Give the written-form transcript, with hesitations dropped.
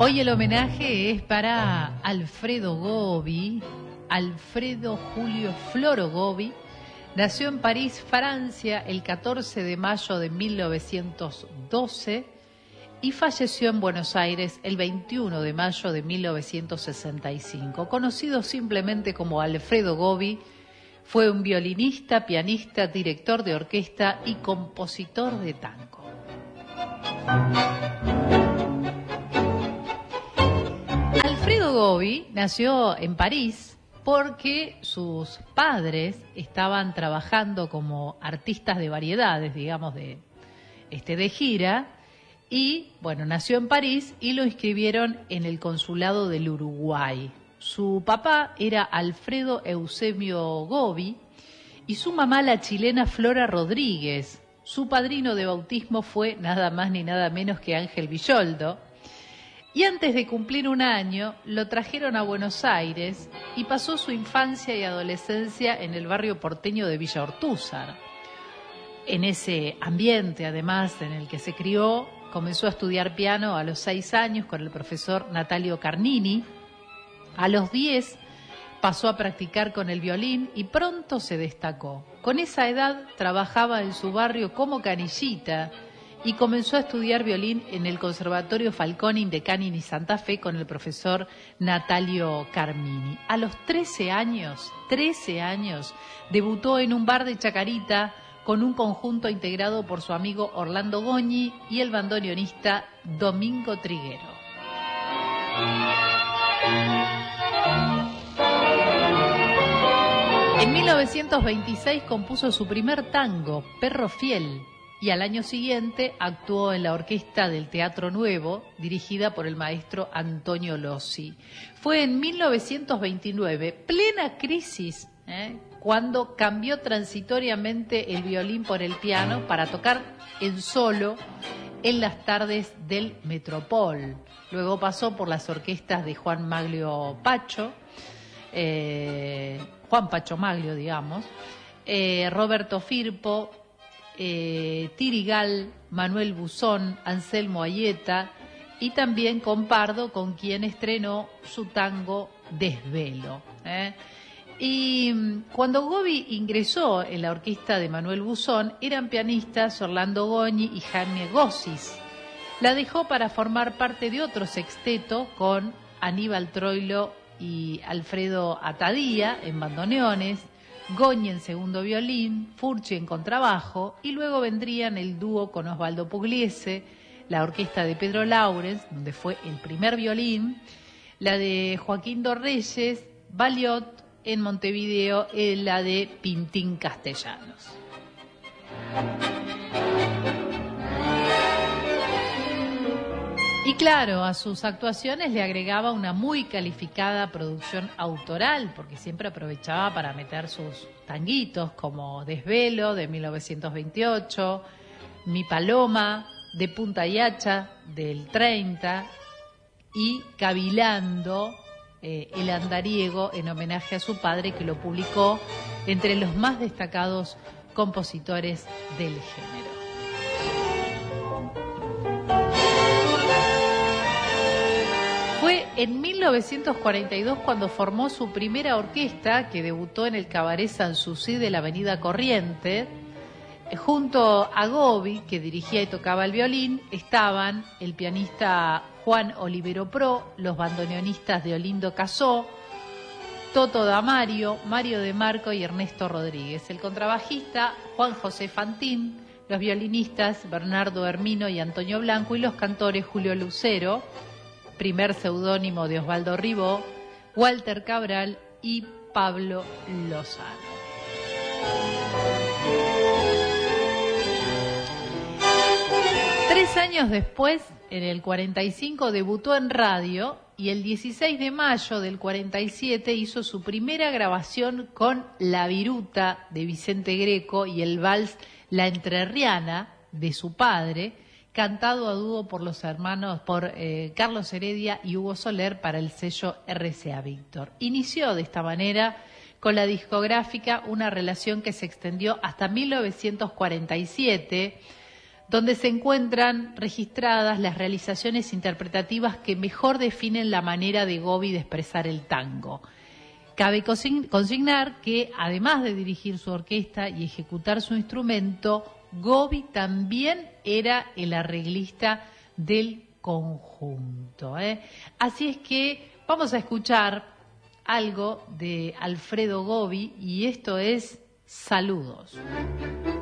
Hoy el homenaje es para Alfredo Gobi, Alfredo Julio Floro Gobi. Nació en París, Francia, el 14 de mayo de 1912 y falleció en Buenos Aires el 21 de mayo de 1965. Conocido simplemente como Alfredo Gobi, fue un violinista, pianista, director de orquesta y compositor de tango. Alfredo Gobi nació en París porque sus padres estaban trabajando como artistas de variedades, digamos, de gira, y bueno, nació en París y lo inscribieron en el consulado del Uruguay. Su papá era Alfredo Eusebio Gobi y su mamá la chilena Flora Rodríguez. Su padrino de bautismo fue nada más ni nada menos que Ángel Villoldo. Y antes de cumplir un año, lo trajeron a Buenos Aires y pasó su infancia y adolescencia en el barrio porteño de Villa Ortúzar. En ese ambiente, además, en el que se crió, comenzó a estudiar piano a los 6 años con el profesor Natalio Carnini. A los 10 pasó a practicar con el violín y pronto se destacó. Con esa edad trabajaba en su barrio como canillita y comenzó a estudiar violín en el Conservatorio Falconi de Canini Santa Fe con el profesor Natalio Carmini. A los 13 años, debutó en un bar de Chacarita con un conjunto integrado por su amigo Orlando Goñi y el bandoneonista Domingo Triguero. En 1926 compuso su primer tango, Perro Fiel, y al año siguiente actuó en la orquesta del Teatro Nuevo, dirigida por el maestro Antonio Lossi. Fue en 1929, plena crisis, cuando cambió transitoriamente el violín por el piano para tocar en solo en las tardes del Metropol. Luego pasó por las orquestas de Juan Pacho Maglio, digamos, Roberto Firpo, Tirigal, Manuel Buzón, Anselmo Ayeta y también con Pardo, con quien estrenó su tango Desvelo. Y cuando Gobi ingresó en la orquesta de Manuel Buzón, eran pianistas Orlando Goñi y Jaime Gossis. La dejó para formar parte de otro sexteto con Aníbal Troilo y Alfredo Atadía en bandoneones, Goñi en segundo violín, Furchi en contrabajo, y luego vendrían el dúo con Osvaldo Pugliese, la orquesta de Pedro Laurens, donde fue el primer violín, la de Joaquín Dorreyes, Baliot en Montevideo, la de Pintín Castellanos. Y claro, a sus actuaciones le agregaba una muy calificada producción autoral, porque siempre aprovechaba para meter sus tanguitos como Desvelo de 1928, Mi Paloma de Punta y Hacha del 30 y Cavilando, El Andariego, en homenaje a su padre, que lo publicó entre los más destacados compositores del género. Fue en 1942 cuando formó su primera orquesta, que debutó en el Cabaret Sanssouci de la Avenida Corrientes. Junto a Gobi, que dirigía y tocaba el violín, estaban el pianista Juan Olivero Pro, los bandoneonistas de Olindo Casó, Toto Damario, Mario De Marco y Ernesto Rodríguez, el contrabajista Juan José Fantín, los violinistas Bernardo Hermino y Antonio Blanco y los cantores Julio Lucero, primer seudónimo de Osvaldo Ribó, Walter Cabral y Pablo Lozano. Tres años después, en el 45, debutó en radio y el 16 de mayo del 47 hizo su primera grabación con La Viruta de Vicente Greco y el vals La Entrerriana de su padre, cantado a dúo por los hermanos, por Carlos Heredia y Hugo Soler para el sello RCA Víctor. Inició de esta manera con la discográfica una relación que se extendió hasta 1947, donde se encuentran registradas las realizaciones interpretativas que mejor definen la manera de Gobi de expresar el tango. Cabe consignar que, además de dirigir su orquesta y ejecutar su instrumento, Gobi también era el arreglista del conjunto. Así es que vamos a escuchar algo de Alfredo Gobi y esto es Saludos.